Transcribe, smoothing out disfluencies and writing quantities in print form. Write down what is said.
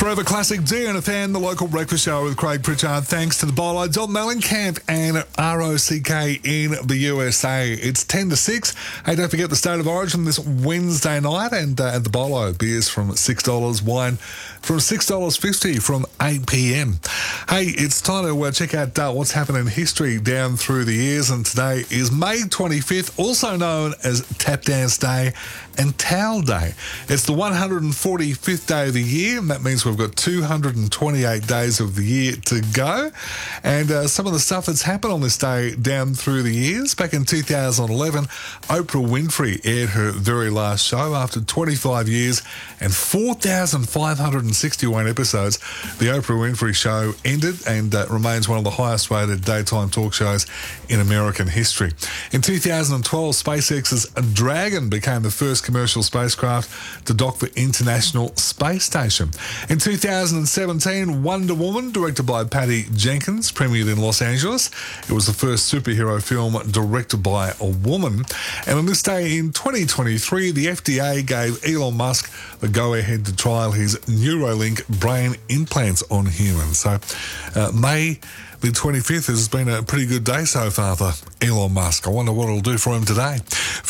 Forever Classic DNFN, the local breakfast show with Craig Pritchard. Thanks to the bowler, John Mellencamp and ROCK in the USA. It's 10 to 6. Hey, don't forget the State of Origin this Wednesday night, and at the bowler, beers from $6, wine from $6.50 from 8 p.m. Hey, it's time to check out what's happened in history down through the years, and today is May 25th, also known as Tap Dance Day and Towel Day. It's the 145th day of the year, and that means we've got 228 days of the year to go. And some of the stuff that's happened on this day down through the years. Back in 2011, Oprah Winfrey aired her very last show after 25 years and 4,561 episodes. The Oprah Winfrey Show ended and remains one of the highest rated daytime talk shows in American history. In 2012, SpaceX's Dragon became the first commercial spacecraft to dock the International Space Station. In 2017, Wonder Woman, directed by Patty Jenkins, premiered in Los Angeles. It was the first superhero film directed by a woman. And on this day in 2023, the FDA gave Elon Musk the go-ahead to trial his Neuralink brain implants on humans. So May the 25th has been a pretty good day so far for Elon Musk. I wonder what it'll do for him today.